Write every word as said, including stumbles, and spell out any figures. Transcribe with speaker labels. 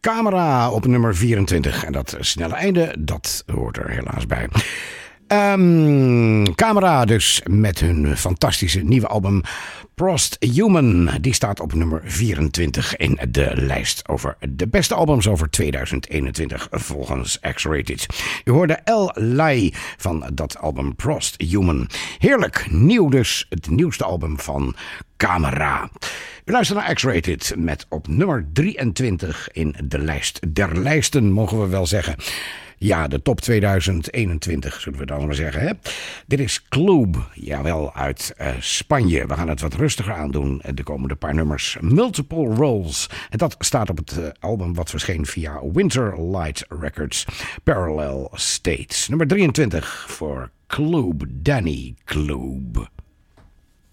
Speaker 1: Camera op nummer vierentwintig. En dat snelle einde, dat hoort er helaas bij. Um, Camera dus met hun fantastische nieuwe album Prosthuman. Die staat op nummer vierentwintig in de lijst over de beste albums over tweeduizend eenentwintig volgens X-Rated. U hoorde El Lai van dat album Prosthuman. Heerlijk, nieuw dus, het nieuwste album van Camera. U luistert naar X-Rated met op nummer drieëntwintig in de lijst der lijsten, mogen we wel zeggen. Ja, de top tweeduizend eenentwintig, zullen we dan maar zeggen. Hè? Dit is Club, jawel, uit uh, Spanje. We gaan het wat rustiger aandoen, de komende paar nummers. Multiple Roles. En dat staat op het uh, album wat verscheen via Winterlight Records. Parallel States. Nummer drieëntwintig voor Club, Danny Club.